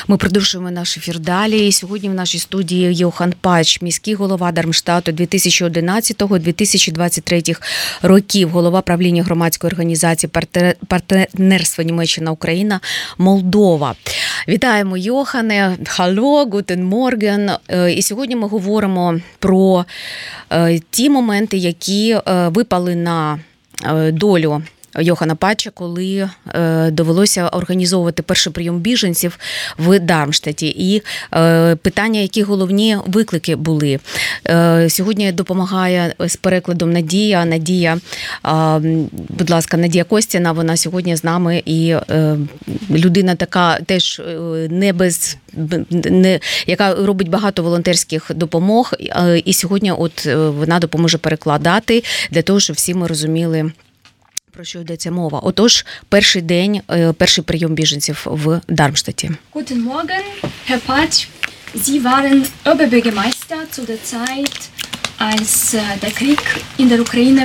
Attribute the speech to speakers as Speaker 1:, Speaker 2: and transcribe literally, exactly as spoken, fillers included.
Speaker 1: Ми продовжуємо наш ефір далі. Сьогодні в нашій студії Йохан Пач, міський голова Дармштату дві тисячі одинадцятого - дві тисячі двадцять третього років, голова правління громадської організації партнерства Німеччина-Україна, Молдова. Вітаємо, Йохане. Халло, гутен морген. І сьогодні ми говоримо про ті моменти, які випали на долю Йохана Пача, коли е, довелося організовувати перший прийом біженців в Дармштаті. І е, питання, які головні виклики були. Е, сьогодні допомагає з перекладом Надія. Надія, е, будь ласка, Надія Костіна, вона сьогодні з нами. І е, людина така теж не без, не, яка робить багато волонтерських допомог. Е, і сьогодні от вона допоможе перекладати для того, щоб всі ми розуміли, про що йдеться мова. Отож, перший день, перший прийом біженців в Дармштаті.
Speaker 2: Guten Morgen, Herr Patsch. Sie waren Oberbürgermeister zu der Zeit, als der Krieg in der Ukraine